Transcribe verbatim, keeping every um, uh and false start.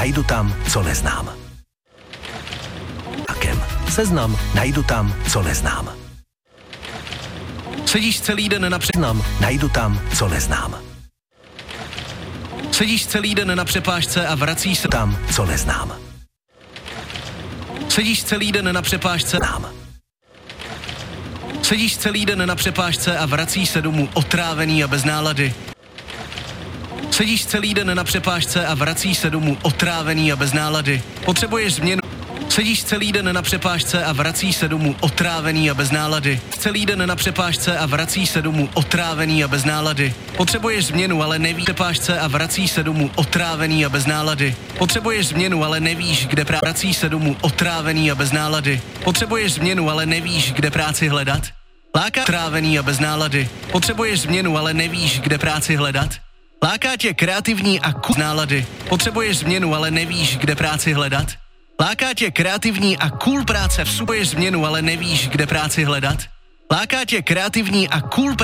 najdu tam, co neznám. Takem. Seznam, najdu tam, co neznám. Sedíš celý den na pře... Seznam, najdu tam, co neznám. Sedíš celý den na přepážce a vracíš se Tam, co neznám. Sedíš celý den na přepážce. Znám. Sedíš celý den na přepážce a vracíš se domů otrávený a bez nálady. Sedíš celý den na přepážce a vracíš se domů otrávený a bez nálady. Potřebuješ změnu. Sedíš celý den na přepážce a vracíš se domů otrávený a bez nálady. Celý den na přepážce a vracíš se domů otrávený a bez nálady. Potřebuješ změnu, ale nevíš přepážce a vracíš se domů otrávený a bez nálady. Potřebuješ změnu, ale nevíš, kde prá... vracíš se domů otrávený a bez nálady. Potřebuješ změnu, ale nevíš, kde práci hledat. Láká otrávený a bez nálady. Potřebuješ změnu, ale nevíš, kde práci hledat. Láká tě kreativní a cool nálady. Potřebuješ změnu, ale nevíš, kde práci hledat. Láká tě kreativní a cool práce, vstupuješ změnu, ale nevíš, kde práci hledat. Láká tě kreativní a cool práce.